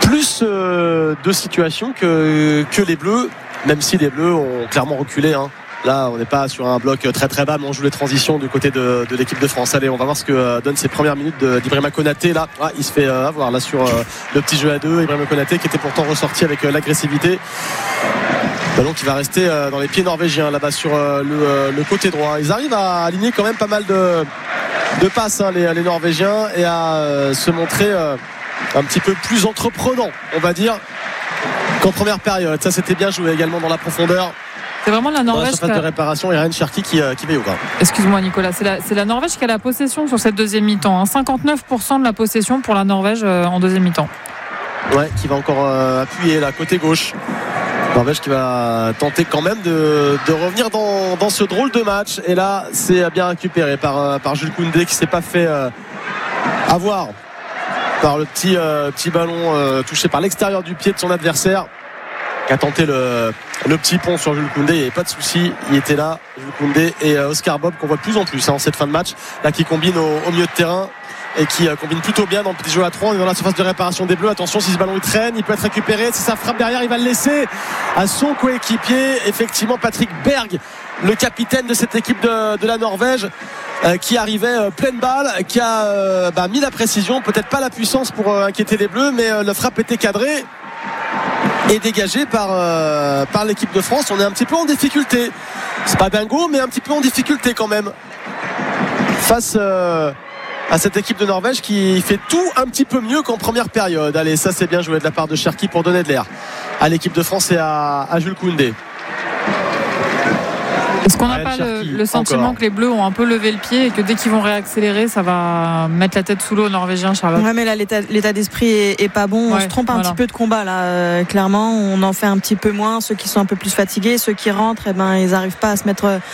plus de situations que les Bleus, même si les Bleus ont clairement reculé. Là, on n'est pas sur un bloc très très bas, mais on joue les transitions du côté de l'équipe de France. Allez, on va voir ce que donnent ces premières minutes d'Ibrahima Konaté. Là, il se fait avoir là sur le petit jeu à deux. Ibrahima Konaté qui était pourtant ressorti avec l'agressivité. Ballon qui va rester dans les pieds norvégiens là-bas sur le côté droit. Ils arrivent à aligner quand même pas mal de passes, les Norvégiens, et à se montrer un petit peu plus entreprenant, on va dire, qu'en première période. Ça, c'était bien joué également dans la profondeur. C'est vraiment la Norvège. Surface de réparation, et Ryan Cherki qui veille au grain. Excuse-moi Nicolas, c'est la Norvège qui a la possession sur cette deuxième mi-temps. 59% de la possession pour la Norvège en deuxième mi-temps. Ouais, qui va encore appuyer là, côté gauche. Norvège qui va tenter quand même de revenir dans ce drôle de match. Et là, c'est bien récupéré par Jules Koundé qui s'est pas fait avoir par le petit ballon touché par l'extérieur du pied de son adversaire, qui a tenté le petit pont sur Jules Koundé. Il n'y avait pas de souci, il était là, Jules Koundé et Oscar Bob, qu'on voit de plus en plus en cette fin de match, là, qui combine au milieu de terrain et qui combine plutôt bien dans le petit jeu à 3. On est dans la surface de réparation des Bleus. Attention, si ce ballon il traîne, il peut être récupéré. Si ça frappe derrière, il va le laisser à son coéquipier, effectivement Patrick Berg, le capitaine de cette équipe de la Norvège, qui arrivait pleine balle, qui a mis la précision, peut-être pas la puissance pour inquiéter les Bleus, mais la frappe était cadrée et dégagée par l'équipe de France. On est un petit peu en difficulté, c'est pas dingo, mais un petit peu en difficulté quand même face à cette équipe de Norvège qui fait tout un petit peu mieux qu'en première période. Allez, ça c'est bien joué de la part de Cherki pour donner de l'air à l'équipe de France et à Jules Koundé. Est-ce qu'on n'a pas le sentiment que les Bleus ont un peu levé le pied et que dès qu'ils vont réaccélérer, ça va mettre la tête sous l'eau aux Norvégiens, Charlotte? Ouais, mais là l'état d'esprit est pas bon. On se trompe un petit peu de combat là. Clairement, on en fait un petit peu moins. Ceux qui sont un peu plus fatigués, ceux qui rentrent, ils n'arrivent pas à se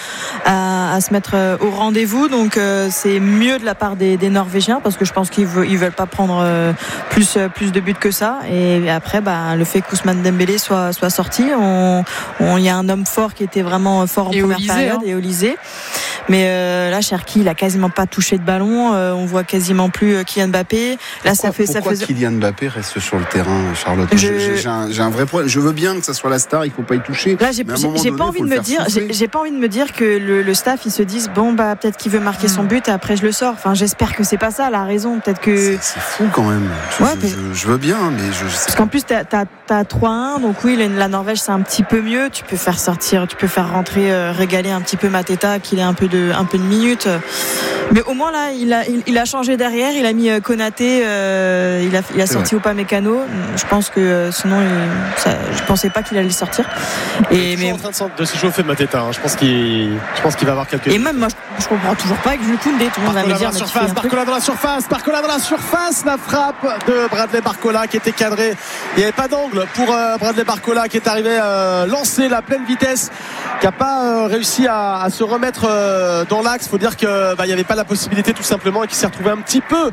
mettre au rendez-vous. Donc c'est mieux de la part des Norvégiens, parce que je pense qu'ils veulent pas prendre plus de buts que ça. Et après, le fait qu'Ousmane Dembélé soit sorti, il y a un homme fort qui était vraiment fort en première période, et Olysée. Mais là, Cherki, il a quasiment pas touché de ballon. On voit quasiment plus Kylian Mbappé. Là, pourquoi Kylian Mbappé reste sur le terrain, Charlotte? J'ai un vrai problème. Je veux bien que ça soit la star, il faut pas y toucher. Là, j'ai pas envie de me dire que le staff, ils se disent peut-être qu'il veut marquer son but et après je le sors. Enfin, j'espère que c'est pas ça la raison. Peut-être que c'est fou quand même. Je veux bien, mais parce qu'en plus t'as 3-1, donc oui, la Norvège c'est un petit peu mieux. Tu peux faire sortir, tu peux faire rentrer, régaler un petit peu Mateta, qu'il ait un peu de minutes. Mais au moins là, il a changé derrière. Il a mis Konaté. Il a sorti Upamecano. Je pense que sinon, je pensais pas qu'il allait sortir. Mais en train de se chauffer Mateta. Je pense qu'il va avoir quelques. Et même moi, je comprends toujours pas avec Jules Koundé. Tout le monde va me dire. Barcola dans la surface. La frappe de Bradley Barcola qui était cadrée. Il n'y avait pas d'angle pour Bradley Barcola qui est arrivé lancer la pleine vitesse, qui n'a pas réussi à se remettre dans l'axe. Faut dire que il n'y avait pas la possibilité tout simplement, et qui s'est retrouvé un petit peu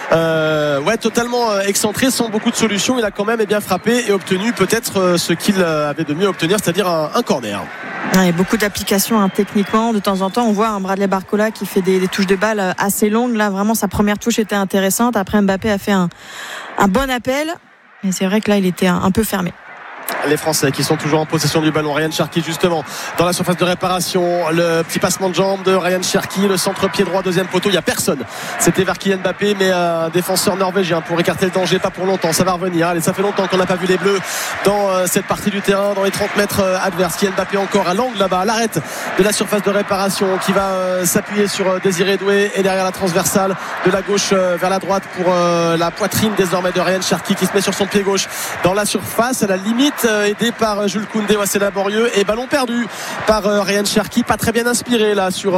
totalement excentré, sans beaucoup de solutions. Il a quand même bien frappé et obtenu peut-être ce qu'il avait de mieux à obtenir, c'est-à-dire un corner. Il y a beaucoup d'applications techniquement. De temps en temps, on voit un Bradley Barcola qui fait des touches de balle assez longues. Là, vraiment, sa première touche était intéressante. Après, Mbappé a fait un bon appel. Mais c'est vrai que là, il était un peu fermé. Les Français qui sont toujours en possession du ballon. Ryan Cherki justement dans la surface de réparation, le petit passement de jambe de Ryan Cherki, le centre pied droit, deuxième poteau, il n'y a personne, c'était vers Kylian Mbappé, mais un défenseur norvégien pour écarter le danger, pas pour longtemps, ça va revenir. Allez, ça fait longtemps qu'on n'a pas vu les Bleus dans cette partie du terrain, dans les 30 mètres adverses. Kylian Mbappé encore à l'angle là-bas, à l'arrêt de la surface de réparation, qui va s'appuyer sur Désiré Doué, et derrière la transversale de la gauche vers la droite pour la poitrine désormais de Ryan Cherki, qui se met sur son pied gauche dans la surface, à la limite, aidé par Jules Koundé. C'est laborieux, et ballon perdu par Ryan Cherki, pas très bien inspiré là sur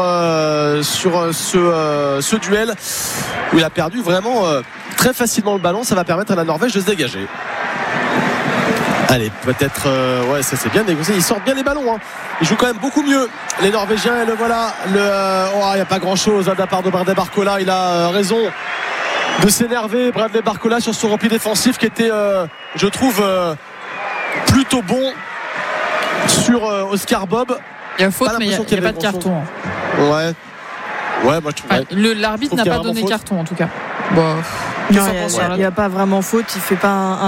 ce duel où il a perdu vraiment très facilement le ballon. Ça va permettre à la Norvège de se dégager. Allez, peut-être ça c'est bien négocié, ils sortent bien les ballons, ils jouent quand même beaucoup mieux les Norvégiens, et le voilà, il n'y a pas grand chose de la part de Bradley Barcola. Il a raison de s'énerver, Bradley Barcola, sur son repli défensif qui était je trouve plutôt bon sur Oscar Bob. Il y a faute, mais il n'y a pas de carton. Ouais, moi je trouve. L'arbitre n'a pas donné carton en tout cas. Il n'y a pas vraiment faute. Il fait pas un